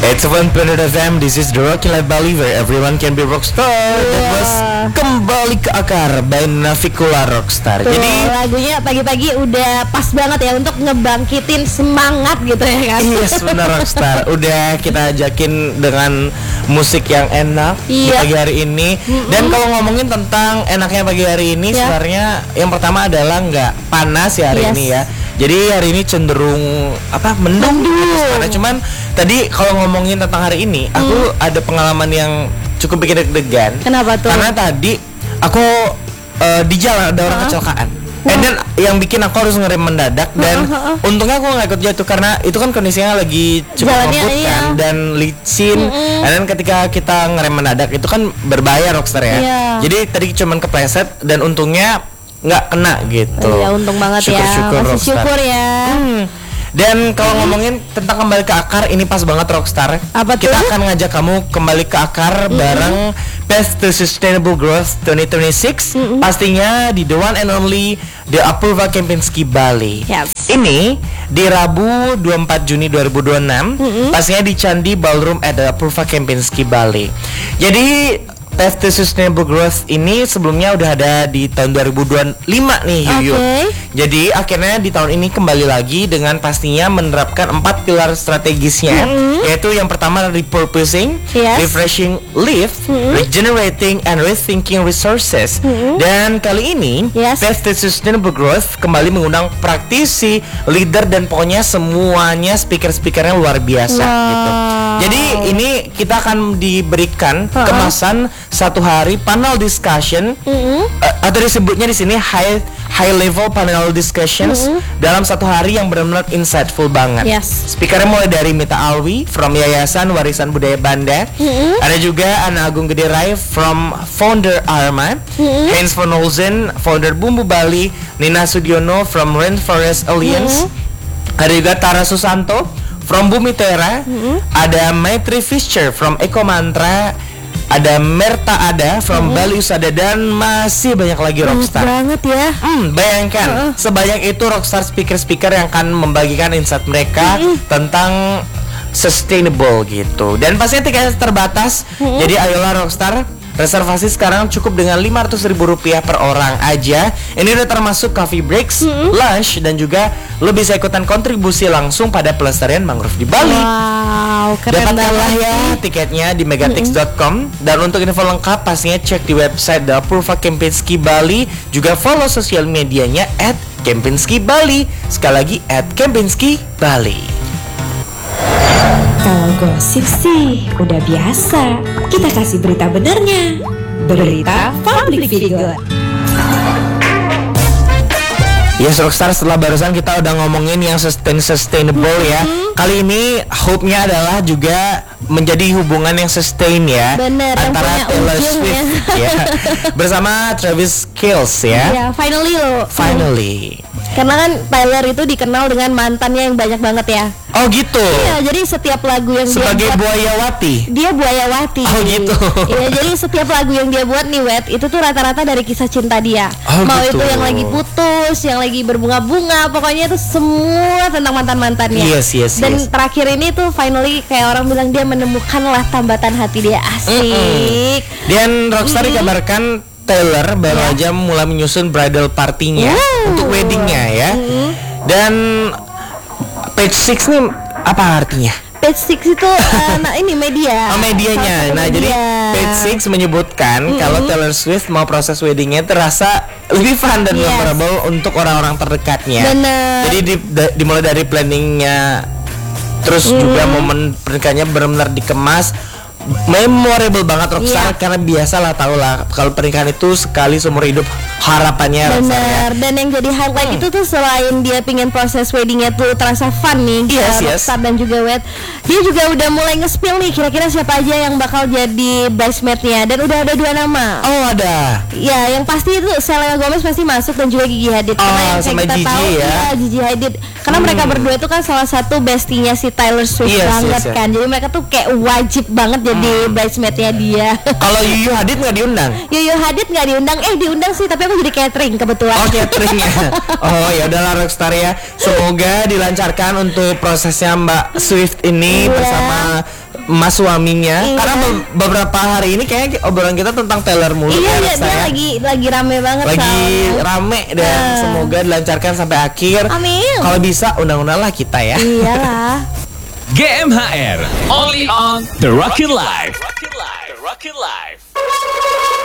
It's 1.0 FM. This is the Rockin' Life Bali, where everyone can be rockstar. That was Kembali ke Akar by Navikula Rockstar. Tuh, Jadi lagunya pagi-pagi udah pas banget ya untuk ngebangkitin semangat gitu ya kan. yes, benar Rockstar. Udah kita ajakin dengan musik yang enak di Iya. pagi hari ini. Dan kalau ngomongin tentang enaknya pagi hari ini, Ya. sebenarnya yang pertama adalah nggak panas ya hari Yes. ini ya. Jadi hari ini cenderung mendung. Karena cuman tadi kalau ngomongin tentang hari ini, aku ada pengalaman yang cukup bikin deg-degan. Kenapa tuh? Karena tadi aku di jalan ada orang kecelakaan. Dan yang bikin aku harus ngerem mendadak dan untungnya aku nggak ikut jatuh karena itu kan kondisinya lagi cukup Jalannya, ngebut kan iya. dan licin. Dan ketika kita ngerem mendadak itu kan berbahaya Rockstar ya. Iya. Jadi tadi cuman kepleset dan untungnya nggak kena gitu. Ya untung banget Syukur-syukur, ya. Masih Rockstar. syukur ya. Dan kalau ngomongin tentang kembali ke akar, ini pas banget Rockstar. Apa tuh? Kita akan ngajak kamu kembali ke akar bareng Path to Sustainable Growth 2026. Pastinya di the one and only The Apurva Kempinski Bali. Yes. Ini di Rabu 24 Juni 2026. Pastinya di Candi Ballroom at The Apurva Kempinski Bali. Jadi Path to Sustainable Growth ini sebelumnya udah ada di tahun 2025 nih Yuyu. Oke. Jadi akhirnya di tahun ini kembali lagi dengan pastinya menerapkan 4 pilar strategisnya, yaitu yang pertama repurposing, Yes. refreshing lift, regenerating and rethinking resources. Dan kali ini Yes. Path to Sustainable Growth kembali mengundang praktisi, leader dan pokoknya semuanya speaker-speakernya luar biasa gitu. Jadi ini kita akan diberikan kemasan satu hari panel discussion atau disebutnya di sini high level panel discussions dalam satu hari yang benar-benar insightful banget. Yes. Speakernya mulai dari Mita Alwi from Yayasan Warisan Budaya Banda, ada juga Ana Agung Gede Rai from founder Arma, Heinz von Holzen founder Bumbu Bali, Nina Sudiono from Rainforest Alliance, ada juga Tara Susanto from Bumi Tera, ada Maitri Fischer from Eko Mantra, ada Merta Ada from Bali Usada, dan masih banyak lagi Rockstar. Banget ya. Bayangkan sebanyak itu Rockstar speaker-speaker yang akan membagikan insight mereka tentang sustainable gitu. Dan pastinya tiketnya terbatas. Jadi ayolah Rockstar, reservasi sekarang cukup dengan Rp500.000 per orang aja. Ini udah termasuk coffee breaks, lunch, dan juga lo bisa ikutan kontribusi langsung pada pelestarian mangrove di Bali. Wow, keren Dapatkanlah banget. ya tiketnya di megatix.com. Dan untuk info lengkap pastinya cek di website The Apurva Kempinski Bali. Juga follow sosial medianya @Kempinski Bali. Sekali lagi @Kempinski Bali. Kalau gosip sih udah biasa, kita kasih berita benernya. Berita public figure. Yes Rockstar, setelah barusan kita udah ngomongin yang sustainable ya. Kali ini hope-nya adalah juga menjadi hubungan yang sustain ya. Bener, yang antara punya Taylor ujung Swift ya bersama Travis Kelce ya. Ya, finally lo. Finally. Karena kan Tyler itu dikenal dengan mantannya yang banyak banget ya. Oh gitu. Iya, jadi setiap lagu yang Sebagai dia buat, buayawati. dia buayawati. Oh, gitu. Iya, jadi setiap lagu yang dia buat nih Wet, itu tuh rata-rata dari kisah cinta dia. Oh, Mau gitu. itu yang lagi putus, yang lagi berbunga-bunga, pokoknya itu semua tentang mantan-mantannya. Yes. Dan terakhir ini tuh finally kayak orang bilang dia menemukan lah tambatan hati dia. Asik. Dan Rockstar dikabarkan Taylor baru aja mulai menyusun bridal partinya untuk weddingnya ya. Dan Page 6 nih apa artinya? Page 6 itu nah ini media. Oh, medianya. Salah satu Nah, media. jadi Page 6 menyebutkan kalau Taylor Swift mau proses weddingnya terasa lebih fun dan Yes. memorable untuk orang-orang terdekatnya. Bener. Jadi dimulai dari planningnya, terus juga momen pernikahannya benar-benar dikemas memorable banget Rockstar. Iya. Karena biasalah tau lah kalau pernikahan itu sekali seumur hidup harapannya Rockstar ya. Bener, dan yang jadi highlight itu tuh selain dia pingin proses weddingnya tuh terasa fun nih, Yes. Rockstar dan juga Wet, dia juga udah mulai nge-spill nih kira-kira siapa aja yang bakal jadi bridesmaidnya, dan udah ada 2 nama. Oh ada. Ya, yang pasti itu Selena Gomez pasti masuk dan juga Gigi Hadid. Karena yang sama kayak kita Gigi tahu, ya. Gigi Hadid. Karena mereka berdua itu kan salah satu bestinya si Taylor Swift Yes, banget yes. kan. Jadi mereka tuh kayak wajib banget jadi bridesmaidnya dia. Kalau Yuyu Hadid nggak diundang? Yuyu Hadid nggak diundang, diundang sih, tapi aku jadi catering kebetulan. Oh cateringnya. Oh ya udahlah Rockstar ya. Semoga dilancarkan untuk prosesnya Mbak Swift ini Iya. bersama mas suaminya. Iya. Karena beberapa hari ini kayaknya obrolan kita tentang Taylor mulu Iya, ya, dia Reksa, ya. lagi rame banget Lagi soalnya. rame dan semoga dilancarkan sampai akhir. Amin. Kalau bisa undang-undang lah kita ya. Iyalah. GMHR, only on The Rockin' Life.